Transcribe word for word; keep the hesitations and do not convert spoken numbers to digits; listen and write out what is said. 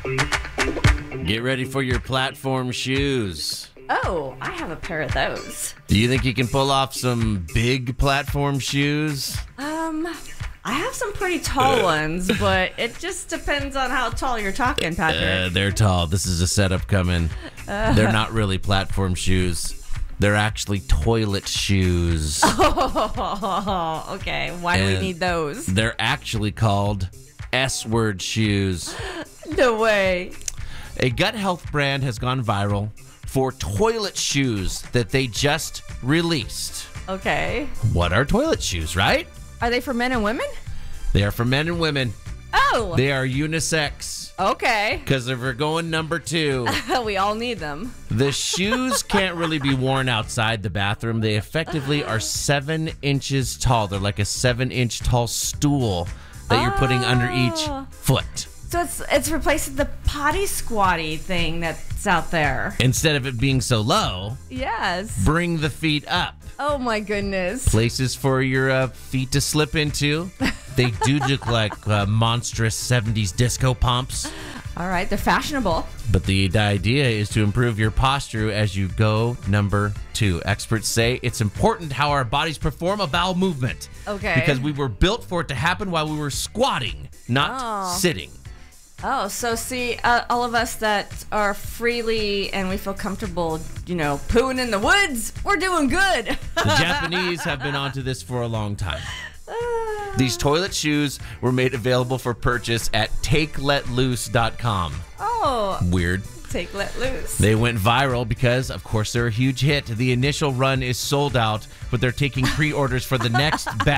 Get ready for your platform shoes. Oh, I have a pair of those. Do you think you can pull off some big platform shoes? Um, I have some pretty tall ones, but it just depends on how tall you're talking, Patrick. Uh, they're tall. This is a setup coming. Uh. They're not really platform shoes. They're actually toilet shoes. Oh, okay. Why do And we need those? They're actually called S-word shoes. No way. A gut health brand has gone viral for toilet shoes that they just released. Okay. What are toilet shoes, right? Are they for men and women? They are for men and women. Oh. They are unisex. Okay. Because if we're going number two, We all need them. the shoes can't really be worn outside the bathroom. They effectively are seven inches tall. They're like a seven-inch tall stool that you're putting under each Oh. foot. So it's it's replacing the potty squatty thing that's out there. Instead of it being so low, Yes. bring the feet up. Oh my goodness. Places for your uh, feet to slip into. They do look like uh, monstrous seventies disco pumps. All right, they're fashionable. But the, the idea is to improve your posture as you go number two. Experts say it's important how our bodies perform a bowel movement. Okay. Because we were built for it to happen while we were squatting, not Oh. sitting. Oh, so see, uh, all of us that are freely and we feel comfortable, you know, pooing in the woods, we're doing good. The Japanese have been onto this for a long time. These toilet shoes were made available for purchase at take let loose dot com. Oh, Weird. take let loose. They went viral because, of course, they're a huge hit. The initial run is sold out, but they're taking pre-orders for the next batch.